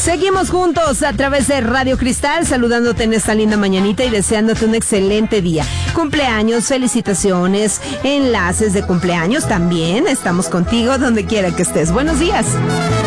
Seguimos juntos a través de Radio Cristal, saludándote en esta linda mañanita y deseándote un excelente día. Cumpleaños, felicitaciones, enlaces de cumpleaños también. Estamos contigo donde quiera que estés. Buenos días.